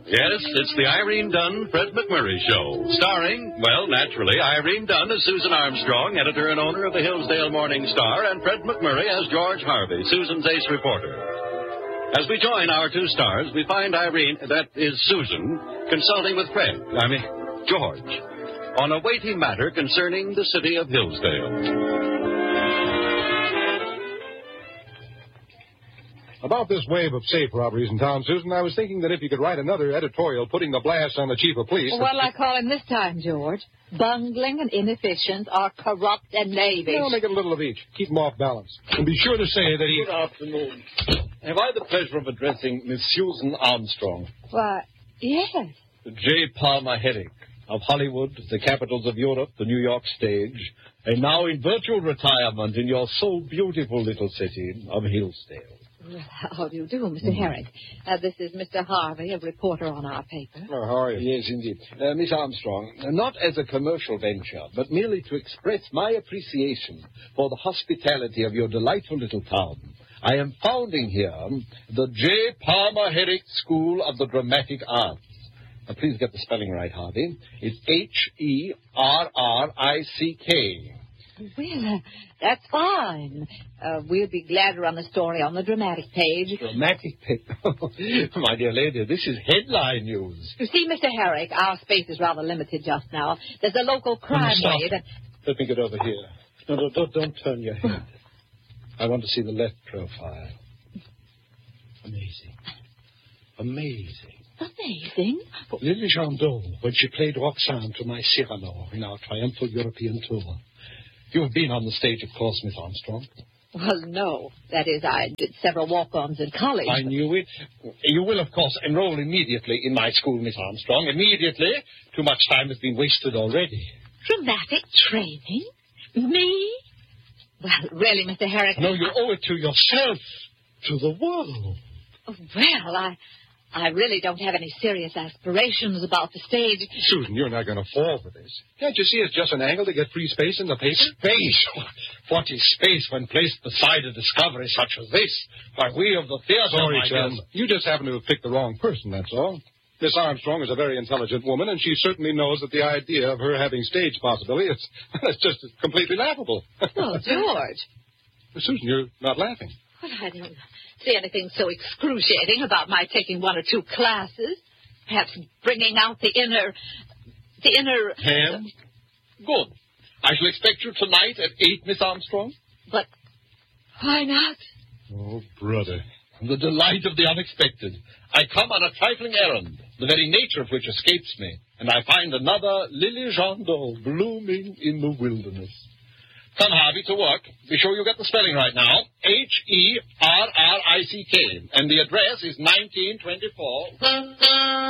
Yes, it's the Irene Dunn, Fred McMurray Show. Starring, well, naturally, Irene Dunn as Susan Armstrong, editor and owner of the Hillsdale Morning Star, and Fred McMurray as George Harvey, Susan's ace reporter. As we join our two stars, we find Irene, that is Susan, consulting with George, on a weighty matter concerning the city of Hillsdale. About this wave of safe robberies in town, Susan, I was thinking that if you could write another editorial putting the blast on the chief of police... What'll I call him this time, George? Bungling and inefficient, or corrupt and knavish? No, make it a little of each. Keep him off balance. And be sure to say that he... Good afternoon. Have I the pleasure of addressing Miss Susan Armstrong? Why, yes. J. Palmer Herrick of Hollywood, the capitals of Europe, the New York stage, and now in virtual retirement in your so beautiful little city of Hillsdale. Well, how do you do, Mr. Herrick? This is Mr. Harvey, a reporter on our paper. Oh, how are you? Yes, indeed. Miss Armstrong, not as a commercial venture, but merely to express my appreciation for the hospitality of your delightful little town, I am founding here the J. Palmer Herrick School of the Dramatic Arts. Now, please get the spelling right, Harvey. It's Herrick. Well, that's fine. We'll be glad to run the story on the dramatic page. Dramatic page? My dear lady, this is headline news. You see, Mr. Herrick, our space is rather limited just now. There's a local crime wave. Let me get over here. No, don't turn your head. I want to see the left profile. Amazing. Amazing? Lily Jandot, when she played Roxane to my Cyrano in our triumphal European tour. You've been on the stage, of course, Miss Armstrong. Well, no. That is, I did several walk-ons in college. I knew it. You will, of course, enroll immediately in my school, Miss Armstrong. Immediately. Too much time has been wasted already. Dramatic training? Me? Well, really, Mr. Herrick... No, you owe it to yourself, to the world. Oh, well, I really don't have any serious aspirations about the stage. Susan, you're not going to fall for this. Can't you see it's just an angle to get free space in the paper? Space? What is space when placed beside a discovery such as this? Why, we of the theater... Sorry, chum. You just happen to have picked the wrong person, that's all. Miss Armstrong is a very intelligent woman, and she certainly knows that the idea of her having stage possibility is just completely laughable. Oh, George. Susan, you're not laughing. Well, I don't see anything so excruciating about my taking one or two classes. Perhaps bringing out the inner... Ham? Good. I shall expect you tonight at 8, Miss Armstrong. But why not? Oh, brother. The delight of the unexpected. I come on a trifling errand, the very nature of which escapes me, and I find another Lily Jandot blooming in the wilderness. Come, Harvey, to work. Be sure you get the spelling right now. Herrick, and the address is 1924...